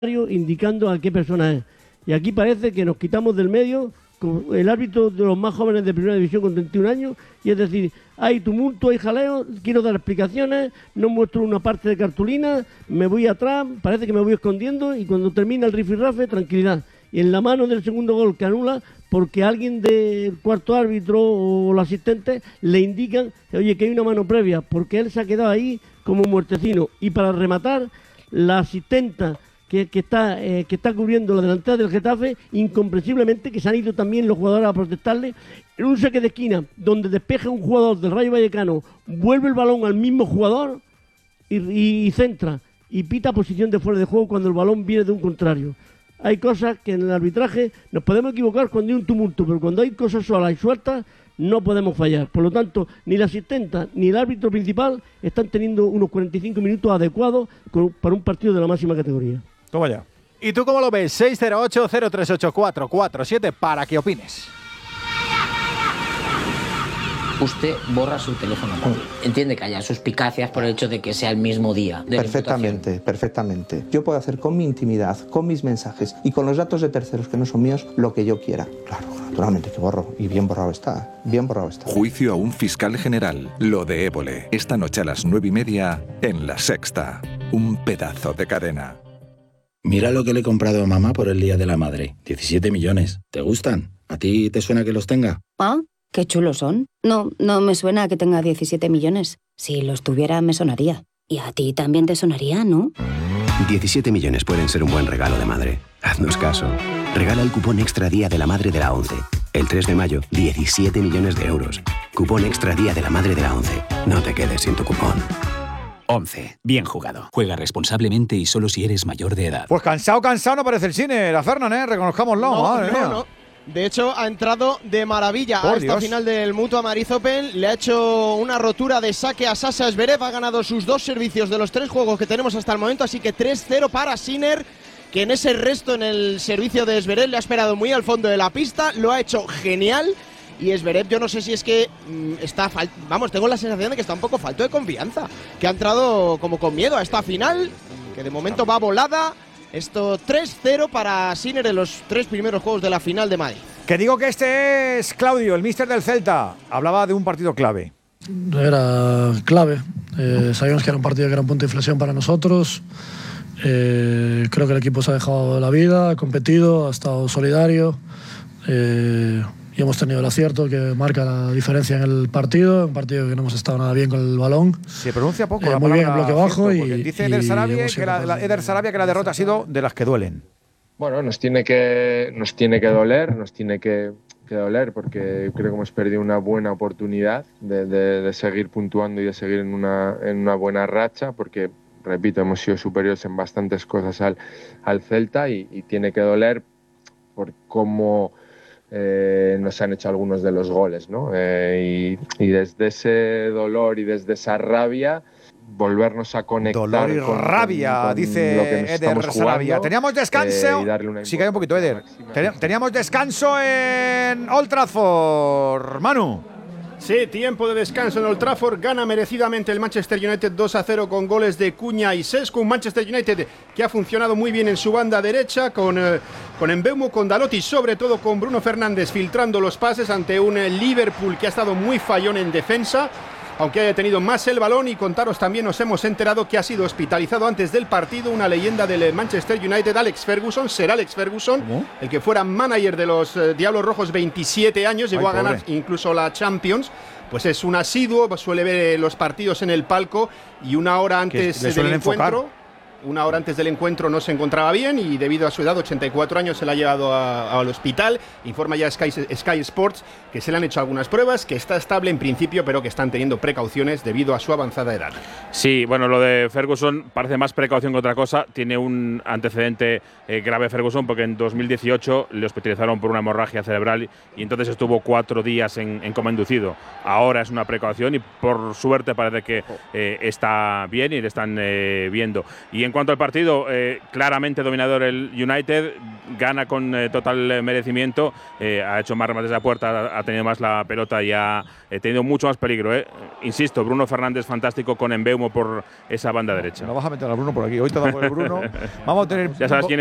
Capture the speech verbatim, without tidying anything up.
indicando a qué persona es. Y aquí parece que nos quitamos del medio con el árbitro de los más jóvenes de primera división con treinta y un años, y es decir, hay tumulto, hay jaleo, quiero dar explicaciones, no muestro una parte de cartulina, me voy atrás, parece que me voy escondiendo, y cuando termina el rifirrafe, tranquilidad. Y en la mano del segundo gol que anula, porque alguien del cuarto árbitro o los asistentes le indican, oye, que hay una mano previa, porque él se ha quedado ahí como muertecino. Y para rematar, la asistenta que, que, está, eh, que está cubriendo la delantera del Getafe, incomprensiblemente, que se han ido también los jugadores a protestarle, en un saque de esquina, donde despeja un jugador del Rayo Vallecano, vuelve el balón al mismo jugador y, y, y centra, y pita posición de fuera de juego cuando el balón viene de un contrario. Hay cosas que en el arbitraje nos podemos equivocar cuando hay un tumulto, pero cuando hay cosas solas y sueltas, no podemos fallar. Por lo tanto, ni la asistenta ni el árbitro principal están teniendo unos cuarenta y cinco minutos adecuados con, para un partido de la máxima categoría. Toma ya. ¿Y tú cómo lo ves? seis cero ocho, cero tres ocho cuatro cuatro siete para que opines. Usted borra su teléfono móvil. Entiende que haya suspicacias por el hecho de que sea el mismo día de Perfectamente, perfectamente. Yo puedo hacer con mi intimidad, con mis mensajes y con los datos de terceros que no son míos lo que yo quiera. Claro, naturalmente que borro. Y bien borrado está. Bien borrado está. Juicio a un fiscal general. Lo de Évole. Esta noche a las nueve y media en La Sexta. Un pedazo de cadena. Mira lo que le he comprado a mamá por el Día de la Madre. diecisiete millones. ¿Te gustan? ¿A ti te suena que los tenga? Ah, qué chulos son. No, no me suena que tenga diecisiete millones. Si los tuviera, me sonaría. Y a ti también te sonaría, ¿no? diecisiete millones pueden ser un buen regalo de madre. Haznos caso. Regala el cupón Extra Día de la Madre de la ONCE. El tres de mayo, diecisiete millones de euros. Cupón Extra Día de la Madre de la ONCE. No te quedes sin tu cupón. once. Bien jugado. Juega responsablemente y solo si eres mayor de edad. Pues cansado, cansado no parece el cine, la Fernan, ¿eh? Reconozcámoslo. No, madre no, mía. no. De hecho, ha entrado de maravilla Por a esta Dios. final del Mutua Madrid Open. Le ha hecho una rotura de saque a Sasha Zverev. Ha ganado sus dos servicios de los tres juegos que tenemos hasta el momento. Así que tres cero para Sinner, que en ese resto en el servicio de Zverev le ha esperado muy al fondo de la pista. Lo ha hecho genial. Y Zverev, yo no sé si es que mmm, está, fal- vamos, tengo la sensación de que está un poco falto de confianza, que ha entrado como con miedo a esta final, que de momento va volada. Esto tres cero para Sinner en los tres primeros juegos de la final de Madrid. Que digo que este es Claudio, el míster del Celta. Hablaba de un partido clave. Era clave. Eh, sabíamos que era un partido que era un punto de inflexión para nosotros. Eh, creo que el equipo se ha dejado la vida, ha competido, ha estado solidario. Eh, y hemos tenido el acierto que marca la diferencia en el partido, un partido que no hemos estado nada bien con el balón. Se pronuncia poco eh, la muy bien en palabra bloque bajo acierto, y, dice y Eder Sarabia hemos que sido la, la, Eder Sarabia que la derrota ha sido de las que duelen. Bueno, nos tiene que, nos tiene que doler, nos tiene que, que doler porque creo que hemos perdido una buena oportunidad de, de, de seguir puntuando y de seguir en una, en una buena racha porque, repito, hemos sido superiores en bastantes cosas al, al Celta y, y tiene que doler por cómo eh, nos han hecho algunos de los goles, ¿no? Eh, y, y desde ese dolor y desde esa rabia volvernos a conectar. Dolor y con, rabia, con, con dice lo que nos Eder estamos Sarabia. jugando, Teníamos descanso. eh, y darle una Sí, que hay un poquito, Eder. Ten- Teníamos descanso en Old Trafford. Manu. Sí, tiempo de descanso en Old Trafford. Gana merecidamente el Manchester United dos a cero con goles de Cuña y Sesco. Un Manchester United que ha funcionado muy bien en su banda derecha con, eh, con Mbeumo, con Dalot y sobre todo con Bruno Fernández filtrando los pases ante un eh, Liverpool que ha estado muy fallón en defensa, aunque haya tenido más el balón. Y contaros también, nos hemos enterado que ha sido hospitalizado antes del partido una leyenda del Manchester United, Alex Ferguson. Será Alex Ferguson, ¿cómo? El que fuera manager de los eh, Diablos Rojos veintisiete años, llegó Ay, a ganar pobre. incluso la Champions. Pues es un asiduo, suele ver los partidos en el palco y una hora antes del encuentro... Enfocar. Una hora antes del encuentro no se encontraba bien y debido a su edad, ochenta y cuatro años, se la ha llevado a, al hospital. Informa ya Sky, Sky Sports que se le han hecho algunas pruebas, que está estable en principio, pero que están teniendo precauciones debido a su avanzada edad. Sí, bueno, lo de Ferguson parece más precaución que otra cosa. Tiene un antecedente eh, grave Ferguson porque en dos mil dieciocho le hospitalizaron por una hemorragia cerebral y entonces estuvo cuatro días en, en coma inducido. Ahora es una precaución y por suerte parece que eh, está bien y le están eh, viendo. Y en en cuanto al partido, eh, claramente dominador el United, gana con eh, total eh, merecimiento, eh, ha hecho más remates de la puerta, ha tenido más la pelota y ha eh, tenido mucho más peligro. Eh. Insisto, Bruno Fernández fantástico con Mbeumo por esa banda derecha. No vas a meter a Bruno por aquí, hoy te da por el Bruno. Vamos a tener. Ya sabes quién es.